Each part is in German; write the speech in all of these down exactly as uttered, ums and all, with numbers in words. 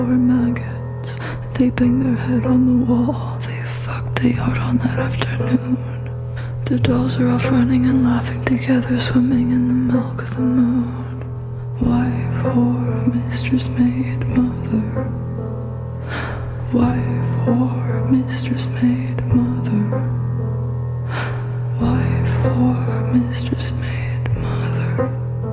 Maggots, they banged their head on the wall. They fucked the yard on that afternoon. The dolls are off running and laughing together, swimming in the milk of the moon. Wife, whore, mistress, maid, mother. Wife, whore, mistress, maid, mother. Wife, whore, mistress, maid, mother.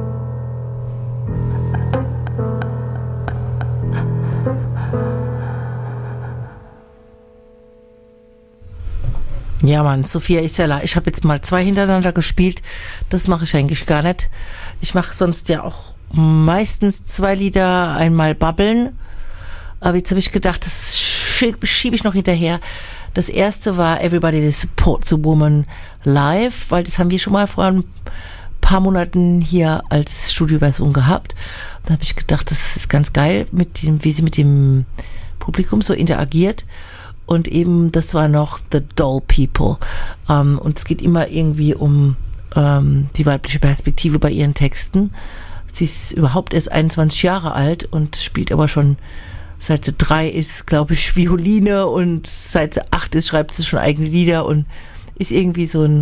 Ja, Mann, Sophia Isela, ich habe jetzt mal zwei hintereinander gespielt. Das mache ich eigentlich gar nicht. Ich mache sonst ja auch meistens zwei Lieder, einmal babbeln. Aber jetzt habe ich gedacht, das schiebe schieb ich noch hinterher. Das erste war Everybody Supports a Woman live, weil das haben wir schon mal vor ein paar Monaten hier als Studioversion gehabt. Da habe ich gedacht, das ist ganz geil, mit dem, wie sie mit dem Publikum so interagiert. Und eben, das war noch The Doll People. Ähm, und es geht immer irgendwie um ähm, die weibliche Perspektive bei ihren Texten. Sie ist überhaupt erst einundzwanzig Jahre alt und spielt aber schon, seit sie drei ist, glaube ich, Violine, und seit sie acht ist, schreibt sie schon eigene Lieder und ist irgendwie so eine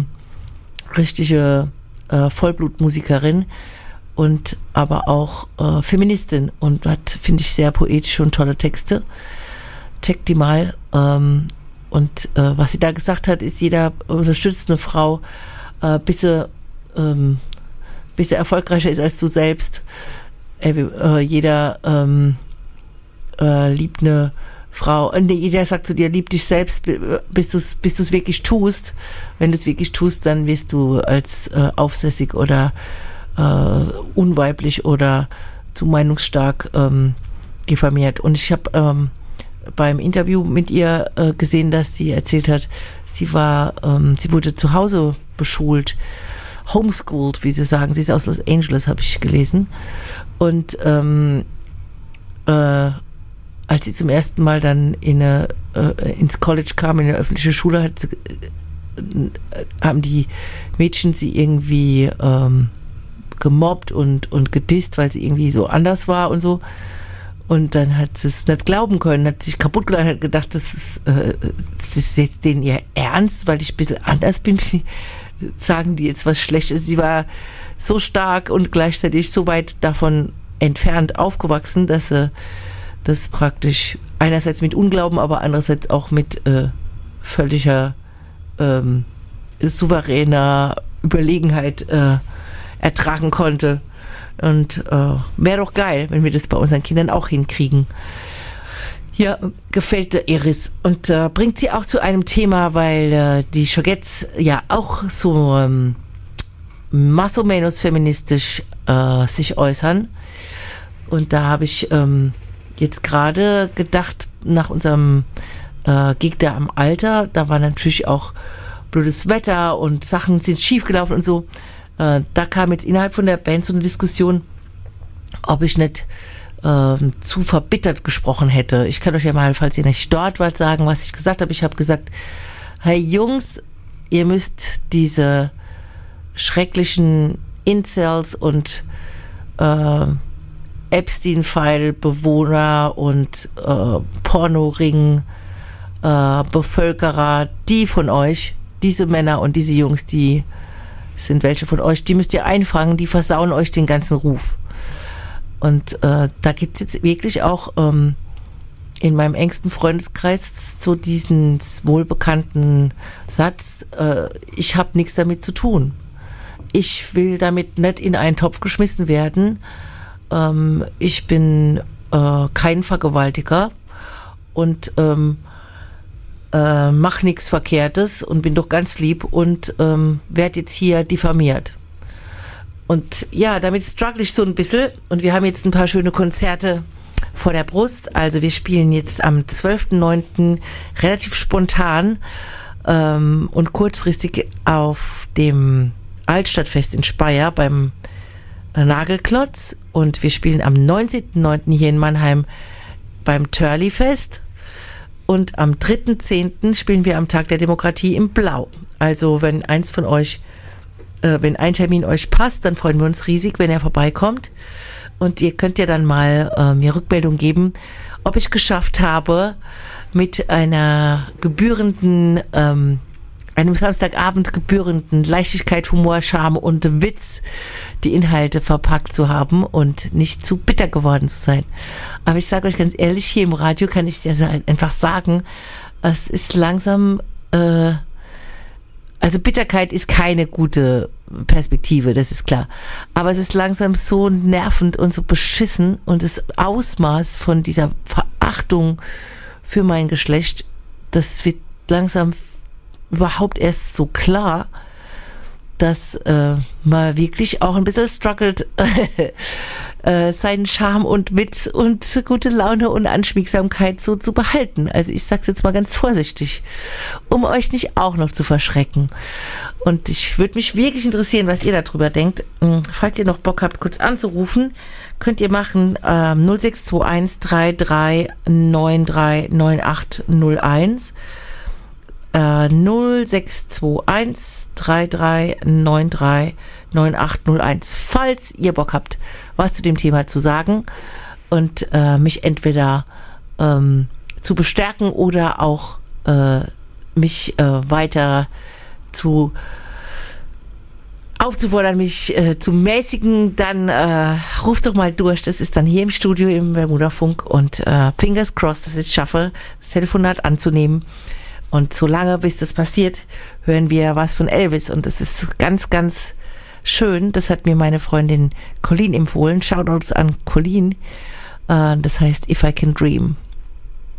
richtige äh, Vollblutmusikerin und aber auch äh, Feministin und hat, finde ich, sehr poetische und tolle Texte. Checkt die mal. Ähm, und äh, was sie da gesagt hat, ist, jeder unterstützt eine Frau, äh, bis sie, ähm, bis sie erfolgreicher ist als du selbst. Äh, äh, jeder ähm, äh, liebt eine Frau. Und jeder sagt zu dir, lieb dich selbst, bis du es bis du's wirklich tust. Wenn du es wirklich tust, dann wirst du als äh, aufsässig oder äh, unweiblich oder zu meinungsstark ähm, diffamiert. Und ich habe ähm, beim Interview mit ihr äh, gesehen, dass sie erzählt hat, sie war, ähm, sie wurde zu Hause beschult, homeschooled, wie sie sagen. Sie ist aus Los Angeles, habe ich gelesen. Und ähm, äh, als sie zum ersten Mal dann in eine, äh, ins College kam, in eine öffentliche Schule, hat sie, äh, haben die Mädchen sie irgendwie ähm, gemobbt und, und gedisst, weil sie irgendwie so anders war und so. Und dann hat sie es nicht glauben können, hat sich kaputt gedacht, hat gedacht, das ist, äh, das ist jetzt denen ihr Ernst, weil ich ein bisschen anders bin. Sagen die jetzt was Schlechtes? Sie war so stark und gleichzeitig so weit davon entfernt aufgewachsen, dass sie das praktisch einerseits mit Unglauben, aber andererseits auch mit äh, völliger ähm, souveräner Überlegenheit äh, ertragen konnte. Und äh, wäre doch geil, wenn wir das bei unseren Kindern auch hinkriegen. Ja, gefällt der Iris und äh, bringt sie auch zu einem Thema, weil äh, die Shogettes ja auch so ähm, más o menos feministisch äh, sich äußern. Und da habe ich ähm, jetzt gerade gedacht, nach unserem äh, Gig da am Alter, da war natürlich auch blödes Wetter und Sachen sind schiefgelaufen und so. Äh, da kam jetzt innerhalb von der Band so eine Diskussion, ob ich nicht äh, zu verbittert gesprochen hätte. Ich kann euch ja mal, falls ihr nicht dort wart, sagen, was ich gesagt habe. Ich habe gesagt, hey Jungs, ihr müsst diese schrecklichen Incels und äh, Epstein-File-Bewohner und äh, Pornoring-Bevölkerer, die von euch, diese Männer und diese Jungs, die sind welche von euch, die müsst ihr einfangen, die versauen euch den ganzen Ruf. Und äh, da gibt es jetzt wirklich auch ähm, in meinem engsten Freundeskreis so diesen wohlbekannten Satz, äh, ich habe nichts damit zu tun. Ich will damit nicht in einen Topf geschmissen werden. Ähm, ich bin äh, kein Vergewaltiger und ähm, Äh, mach nichts Verkehrtes und bin doch ganz lieb und ähm, werde jetzt hier diffamiert. Und ja, damit struggle ich so ein bisschen und wir haben jetzt ein paar schöne Konzerte vor der Brust. Also wir spielen jetzt am zwölften neunten relativ spontan ähm, und kurzfristig auf dem Altstadtfest in Speyer beim äh, Nagelklotz und wir spielen am neunzehnten neunten hier in Mannheim beim Törli-Fest. Und am dritten zehnten spielen wir am Tag der Demokratie im Blau. Also wenn eins von euch, äh, wenn ein Termin euch passt, dann freuen wir uns riesig, wenn er vorbeikommt. Und ihr könnt ja dann mal äh, mir Rückmeldung geben, ob ich geschafft habe, mit einer gebührenden, ähm, einem Samstagabend gebührenden Leichtigkeit, Humor, Charme und Witz die Inhalte verpackt zu haben und nicht zu bitter geworden zu sein. Aber ich sage euch ganz ehrlich, hier im Radio kann ich es ja einfach sagen, es ist langsam, äh, also Bitterkeit ist keine gute Perspektive, das ist klar. Aber es ist langsam so nervend und so beschissen und das Ausmaß von dieser Verachtung für mein Geschlecht, das wird langsam überhaupt erst so klar, dass äh, man wirklich auch ein bisschen struggelt, äh, seinen Charme und Witz und gute Laune und Anschmiegsamkeit so zu behalten. Also ich sag's jetzt mal ganz vorsichtig, um euch nicht auch noch zu verschrecken. Und ich würde mich wirklich interessieren, was ihr darüber denkt. Falls ihr noch Bock habt, kurz anzurufen, könnt ihr machen äh, null sechs zwei eins drei drei neun drei neun acht null eins. null sechs zwei eins drei drei neun drei neun acht null eins, falls ihr Bock habt, was zu dem Thema zu sagen und äh, mich entweder ähm, zu bestärken oder auch äh, mich äh, weiter zu aufzufordern, mich äh, zu mäßigen, dann äh, ruft doch mal durch. Das ist dann hier im Studio im Bermuda-Funk und äh, fingers crossed, dass ich es schaffe, das Telefonat anzunehmen. Und solange bis das passiert, hören wir was von Elvis. Und das ist ganz, ganz schön. Das hat mir meine Freundin Colleen empfohlen. Shoutouts an Colleen. Das heißt If I Can Dream.